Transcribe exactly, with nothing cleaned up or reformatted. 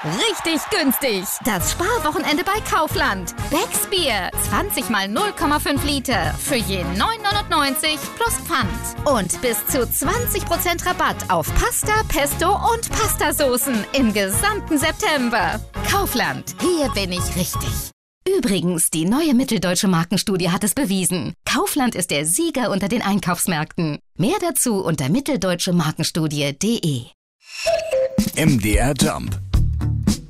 Richtig günstig. Das Sparwochenende bei Kaufland. Becks Bier. zwanzig mal null Komma fünf Liter. Für je neun neunundneunzig plus Pfand. Und bis zu zwanzig Prozent Rabatt auf Pasta, Pesto und Pastasoßen im gesamten September. Kaufland. Hier bin ich richtig. Übrigens, die neue Mitteldeutsche Markenstudie hat es bewiesen. Kaufland ist der Sieger unter den Einkaufsmärkten. Mehr dazu unter mitteldeutsche markenstudie punkt de. M D R Jump.